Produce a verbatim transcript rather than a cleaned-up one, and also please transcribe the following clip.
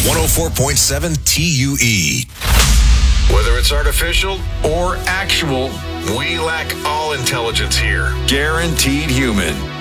one oh four point seven T U E. Whether it's artificial or actual, we lack all intelligence here. Guaranteed human.